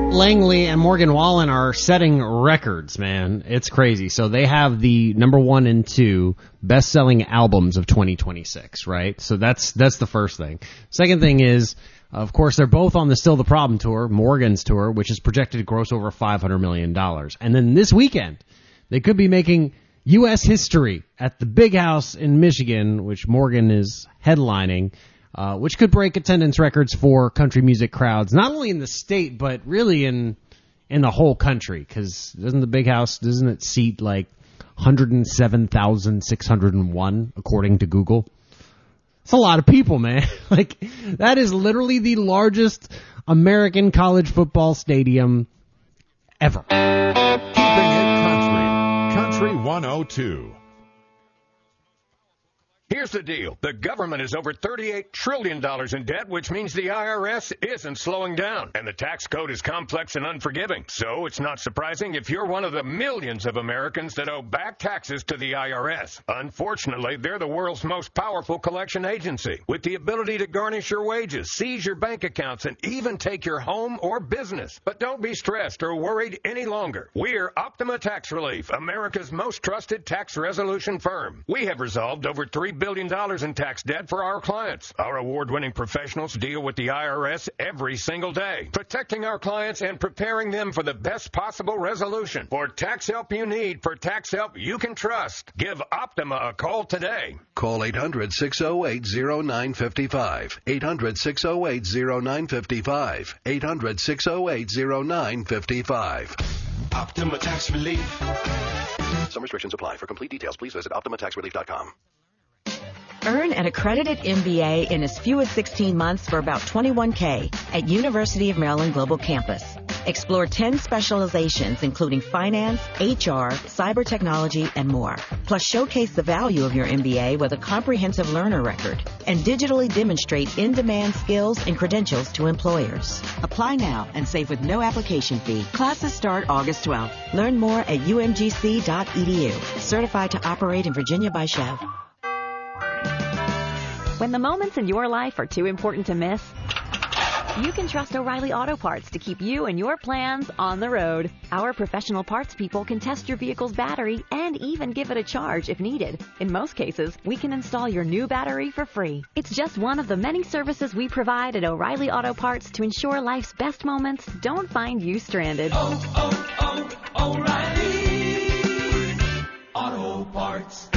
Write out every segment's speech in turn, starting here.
Langley and Morgan Wallen are setting records, man. It's crazy. So they have the number 1 and 2 best-selling albums of 2026, right? So that's the first thing. Second thing is, of course, they're both on the Still the Problem tour, Morgan's tour, which is projected to gross over $500 million. And then this weekend, they could be making U.S. history at the Big House in Michigan, which Morgan is headlining, which could break attendance records for country music crowds, not only in the state, but really in the whole country. Because doesn't the Big House, doesn't it seat like 107,601, according to Google? It's a lot of people, man. Like, that is literally the largest American college football stadium ever. Keeping it country. Country 102. Here's the deal. The government is over $38 trillion in debt, which means the IRS isn't slowing down. And the tax code is complex and unforgiving. So it's not surprising if you're one of the millions of Americans that owe back taxes to the IRS. Unfortunately, they're the world's most powerful collection agency, with the ability to garnish your wages, seize your bank accounts, and even take your home or business. But don't be stressed or worried any longer. We're Optima Tax Relief, America's most trusted tax resolution firm. We have resolved over $3 billion in tax debt for our clients. Our award-winning professionals deal with the IRS every single day, protecting our clients and preparing them for the best possible resolution. For tax help you need, for tax help you can trust, give Optima a call today. Call 800-608-0955. 800-608-0955. 800-608-0955. Optima Tax Relief. Some restrictions apply. For complete details, please visit OptimaTaxRelief.com. Earn an accredited MBA in as few as 16 months for about $21K at University of Maryland Global Campus. Explore 10 specializations, including finance, HR, cyber technology, and more. Plus, showcase the value of your MBA with a comprehensive learner record and digitally demonstrate in-demand skills and credentials to employers. Apply now and save with no application fee. Classes start August 12th. Learn more at umgc.edu. Certified to operate in Virginia by Chev. When the moments in your life are too important to miss, you can trust O'Reilly Auto Parts to keep you and your plans on the road. Our professional parts people can test your vehicle's battery and even give it a charge if needed. In most cases, we can install your new battery for free. It's just one of the many services we provide at O'Reilly Auto Parts to ensure life's best moments don't find you stranded. O'Reilly Auto Parts.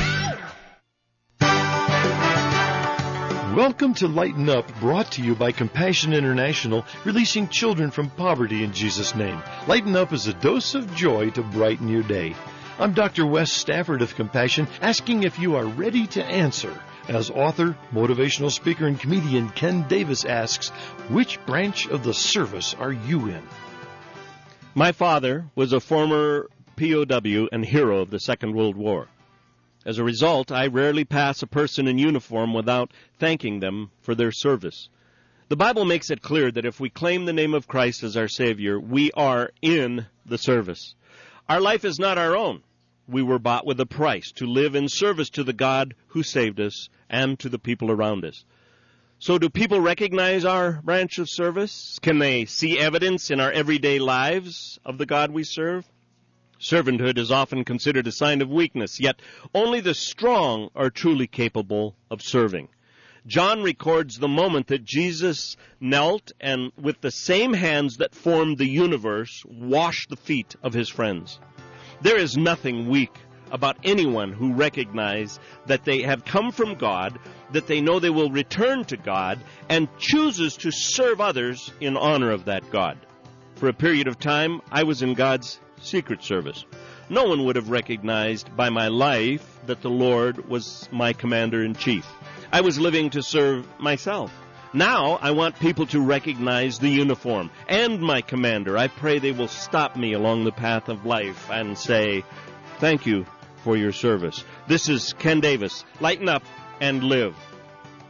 Welcome to Lighten Up, brought to you by Compassion International, releasing children from poverty in Jesus' name. Lighten Up is a dose of joy to brighten your day. I'm Dr. Wes Stafford of Compassion, asking if you are ready to answer. As author, motivational speaker, and comedian Ken Davis asks, which branch of the service are you in? My father was a former POW and hero of the Second World War. As a result, I rarely pass a person in uniform without thanking them for their service. The Bible makes it clear that if we claim the name of Christ as our Savior, we are in the service. Our life is not our own. We were bought with a price to live in service to the God who saved us and to the people around us. So do people recognize our branch of service? Can they see evidence in our everyday lives of the God we serve? Servanthood is often considered a sign of weakness, yet only the strong are truly capable of serving. John records the moment that Jesus knelt and with the same hands that formed the universe washed the feet of his friends. There is nothing weak about anyone who recognizes that they have come from God, that they know they will return to God, and chooses to serve others in honor of that God. For a period of time, I was in God's Secret Service. No one would have recognized by my life that the Lord was my commander-in-chief. I was living to serve myself. Now I want people to recognize the uniform and my commander. I pray they will stop me along the path of life and say, thank you for your service. This is Ken Davis. Lighten up and live.